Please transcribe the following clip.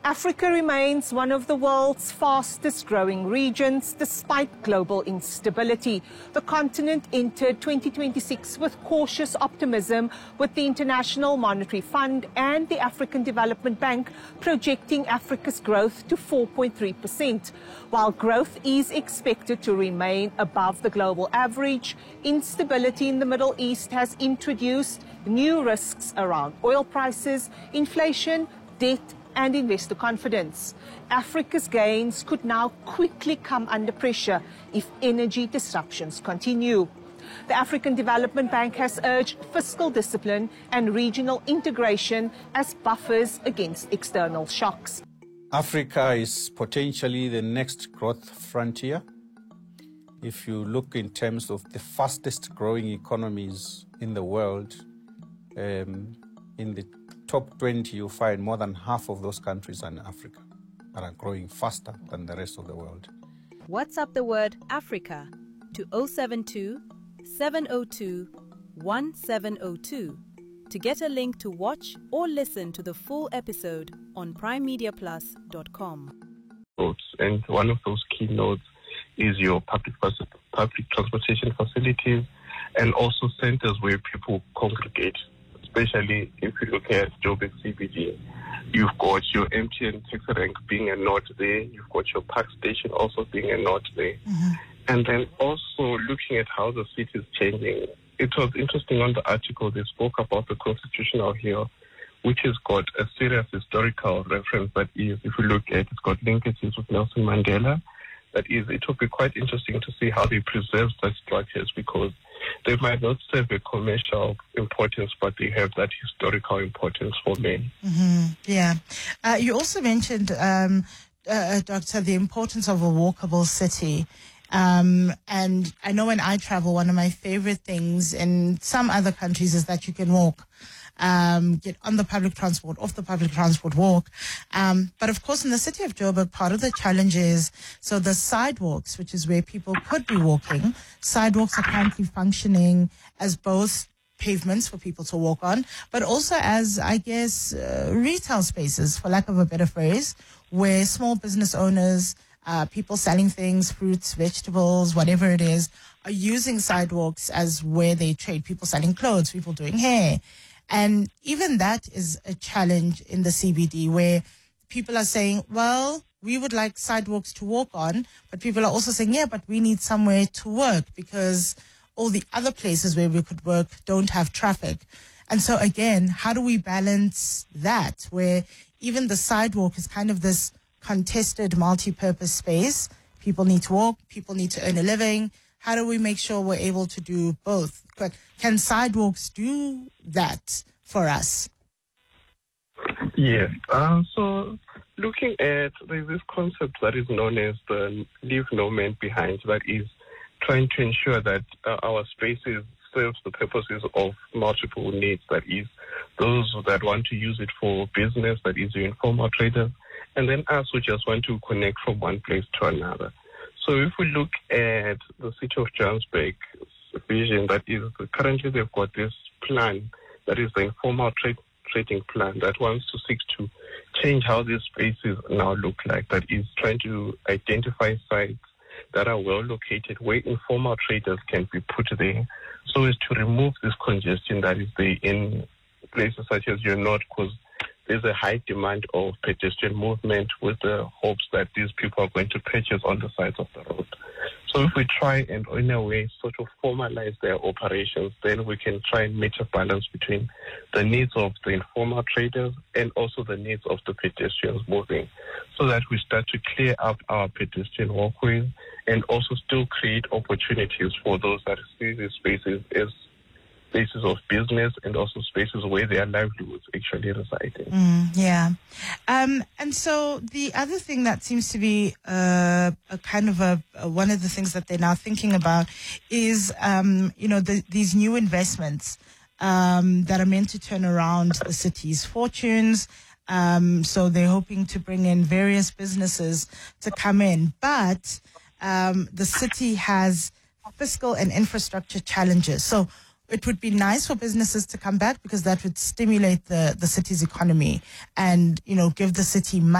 Africa remains one of the world's fastest growing regions despite global instability. The continent entered 2026 with cautious optimism, with the International Monetary Fund and the African Development Bank projecting Africa's growth to 4.3%. While growth is expected to remain above the global average, instability in the Middle East has introduced new risks around oil prices, inflation, debt, and investor confidence. Africa's gains could now quickly come under pressure if energy disruptions continue. The African Development Bank has urged fiscal discipline and regional integration as buffers against external shocks. Africa is potentially the next growth frontier. If you look in terms of the fastest growing economies in the world, in the top 20, you find more than half of those countries are in Africa and are growing faster than the rest of the world. WhatsApp the word Africa to 072 702 1702 to get a link to watch or listen to the full episode on primemediaplus.com. And one of those keynotes is your public transportation facilities and also centers where people congregate. Especially if you look at Joburg CBD, you've got your MTN taxi rank being a node there, you've got your park station also being a node there. Mm-hmm. And then also looking at how the city is changing. It was interesting on the article, they spoke about the Constitutional Hill, which has got a serious historical reference that is, if you look at, it's got linkages with Nelson Mandela. That is, it will be quite interesting to see how they preserve such structures because they might not serve a commercial importance, but they have that historical importance for men. Mm-hmm. Yeah. You also mentioned, Doctor, the importance of a walkable city. And I know when I travel, one of my favorite things in some other countries is that you can walk. Get on the public transport, off the public transport, walk. But of course, in the city of Joburg, part of the challenge is, so the sidewalks, which is where people could be walking, sidewalks are currently functioning as both pavements for people to walk on, but also as, I guess, retail spaces, for lack of a better phrase, where small business owners, people selling things, fruits, vegetables, whatever it is, are using sidewalks as where they trade. People selling clothes, people doing hair. And even that is a challenge in the CBD where people are saying, well, we would like sidewalks to walk on, but people are also saying, yeah, but we need somewhere to work because all the other places where we could work don't have traffic. And so again, how do we balance that where even the sidewalk is kind of this contested multi-purpose space? People need to walk, people need to earn a living. How do we make sure we're able to do both? Can sidewalks do that for us? Yeah. So looking at, there's this concept that is known as the leave no man behind, that is trying to ensure that our spaces serve the purposes of multiple needs, that is those that want to use it for business, that is your informal traders, and then us who just want to connect from one place to another. So if we look at the city of Johannesburg's vision, that is currently they've got this plan, that is the informal trading plan that wants to seek to change how these spaces now look like, that is trying to identify sites that are well located where informal traders can be put there so as to remove this congestion that is there in places such as your north, because there's a high demand of pedestrian movement with the hopes that these people are going to purchase on the sides of the road. So if we try and in a way sort of formalize their operations, then we can try and meet a balance between the needs of the informal traders and also the needs of the pedestrians moving, so that we start to clear up our pedestrian walkways and also still create opportunities for those that see these spaces as spaces of business and also spaces where their livelihoods actually reside in. Yeah. And so the other thing that seems to be a kind of one of the things that they're now thinking about is, these new investments that are meant to turn around the city's fortunes. So they're hoping to bring in various businesses to come in. But the city has fiscal and infrastructure challenges. So it would be nice for businesses to come back because that would stimulate the city's economy and, give the city